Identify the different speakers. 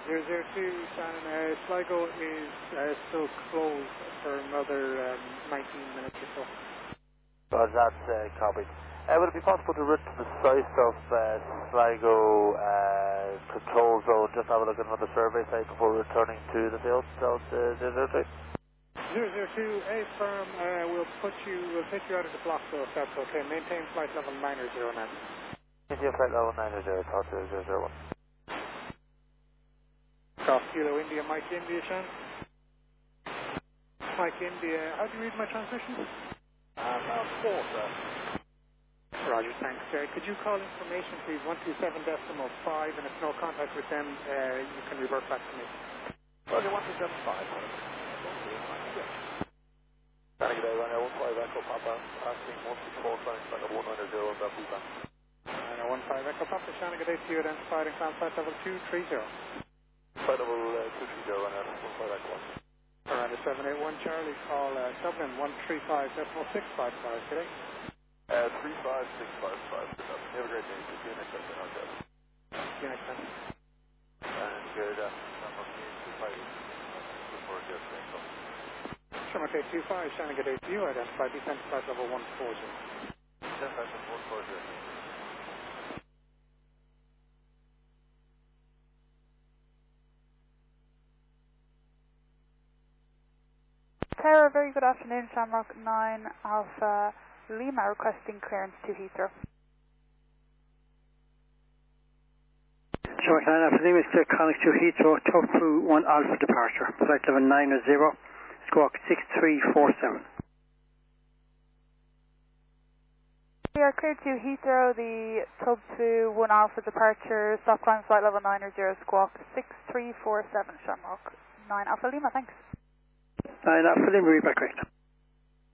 Speaker 1: 002, Shannon, Sligo is still closed for another 19 minutes or so.
Speaker 2: Roger, that's copied. Would it be possible to route to the site of Sligo control zone, just have a look at another survey site before returning to the field? So, 002.
Speaker 1: 002, A firm, we'll take you out of the block though, if that's okay. Maintain flight level 909.
Speaker 2: Maintain flight level 900, talk to 001.
Speaker 1: Golf Kilo India, Mike India, Shan. Mike India, how do you read my transmission?
Speaker 2: About 4, sir.
Speaker 1: Roger, thanks. Could you call information please, 127.5, and if no contact with them, you can revert back to me.
Speaker 2: Roger, 127.5. Trying to get out on 15 Echo Papa, asking 164, trying to 190, that will be back.
Speaker 1: 15 Echo Papa, Shannon, good day to you, identified in climb flight level 230.
Speaker 2: Flight level 230, and 15 Echo 1.
Speaker 1: Around 781 Charlie, call Dublin 135.655 today.
Speaker 2: 35655, good luck. You have a great day, see you next time, okay.
Speaker 1: See you next time.
Speaker 2: And good, I'm looking at 258, look forward to it, so.
Speaker 1: Sherman K25, Shannon, good day to you, identified descent flight level 140.
Speaker 2: Descent flight level 140.
Speaker 3: Tower, very good afternoon, Shamrock 9 Alpha Lima requesting clearance to Heathrow.
Speaker 4: Shamrock 9 Alpha Lima is clear connect to Heathrow, Tofu 1 Alpha departure, flight level 900, squawk 6347.
Speaker 3: We are cleared to Heathrow, the Tofu 1 Alpha departure, stop climb flight level 900, squawk 6347, Shamrock 9 Alpha Lima, thanks.
Speaker 4: 9 Alpha Lima, read back correct.